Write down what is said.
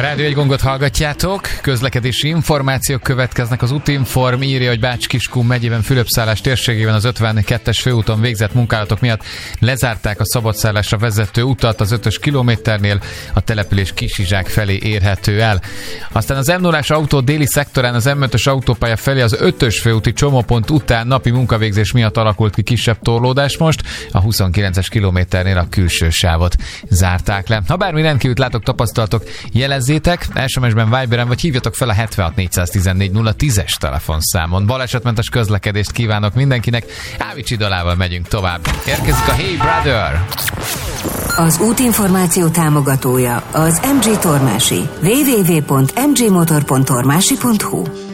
Rádió egy gongot hallgatjátok, közlekedési információk következnek. Az Utinform írja, hogy Bács-Kiskun megyében Fülöpszállás térségében az 52-es főúton végzett munkálatok miatt lezárták a szabadszállásra vezető utat az 5-ös kilométernél, a település Kisizsák felé érhető el. Aztán az M0-ás autó déli szektorán az M5-ös autópálya felé az 5-ös főúti csomópont után napi munkavégzés miatt alakult ki kisebb torlódás most, a 29-es kilométernél a külső sávot zárták le. Ha bármi rendkívül látok, tapasztalatok, jelezzétek, SMS-ben, Viberen, vagy hívjatok fel a 76 414 010-es telefonszámon. Balesetmentes közlekedést kívánok mindenkinek, Ávics Idalával megyünk tovább. Érkezik a Hey Brother! Az útinformáció támogatója az MG Tormási. www.mgmotor.tormási.hu